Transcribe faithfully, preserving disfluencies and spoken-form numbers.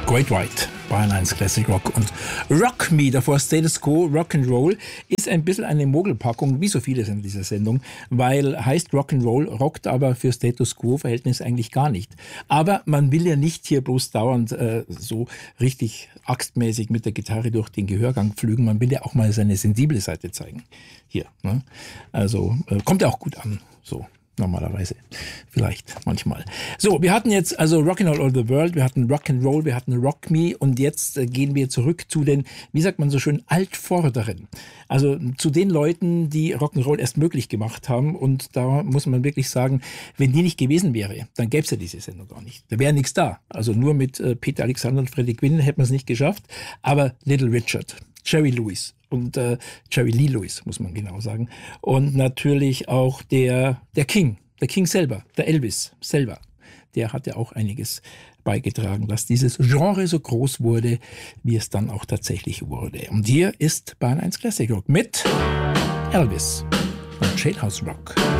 Great White, Bayern eins Classic Rock und Rock Me, davor Status Quo, Rock'n'Roll, ist ein bisschen eine Mogelpackung, wie so vieles in dieser Sendung, weil heißt Rock'n'Roll, rockt aber für Status Quo-Verhältnis eigentlich gar nicht. Aber man will ja nicht hier bloß dauernd äh, so richtig axtmäßig mit der Gitarre durch den Gehörgang pflügen, man will ja auch mal seine sensible Seite zeigen. Hier, ne? Also äh, kommt ja auch gut an, so. Normalerweise. Vielleicht, manchmal. So, wir hatten jetzt also Rockin' All Over the World, wir hatten Rock'n'Roll, wir hatten Rock Me und jetzt äh, gehen wir zurück zu den, wie sagt man so schön, Altvorderen. Also zu den Leuten, die Rock'n'Roll erst möglich gemacht haben und da muss man wirklich sagen, wenn die nicht gewesen wäre, dann gäbe es ja diese Sendung gar nicht. Da wäre nichts da. Also nur mit äh, Peter Alexander und Freddie Quinn hätte man es nicht geschafft, aber Little Richard, Jerry Lewis und äh, Jerry Lee Lewis, muss man genau sagen. Und natürlich auch der, der King, der King selber, der Elvis selber. Der hat ja auch einiges beigetragen, dass dieses Genre so groß wurde, wie es dann auch tatsächlich wurde. Und hier ist Bayern eins Classic Rock mit Elvis und Jailhouse Rock.